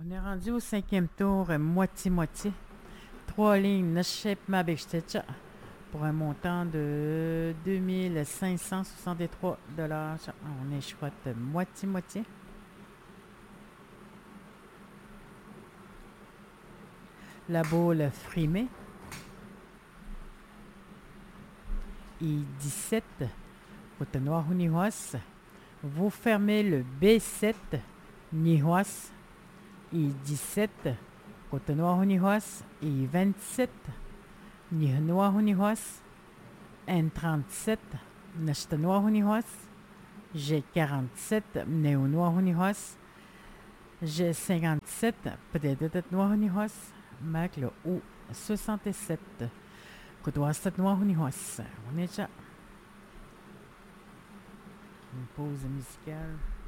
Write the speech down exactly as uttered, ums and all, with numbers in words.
On est rendu au cinquième tour, euh, moitié-moitié. Trois lignes, Nashep Mabekstecha, pour un montant de deux mille cinq cent soixante-trois dollars. On est chouette moitié-moitié. La boule frimée. I dix-sept, côte noire ou Nihoas. Vous fermez le B sept, Nihoas. I dix-sept, côte noire ou Nihoas. I vingt-sept, Ni noir ou Nihoas. N trente-sept, Nashta noir ou Nihoas. G quarante-sept, Néo noir ou Nihoas. G cinquante-sept, peut-être noir ou Nihoas. Mac le O soixante-sept. Côte ouest noir ou Nihoas. On est déjà. Une pause musicale.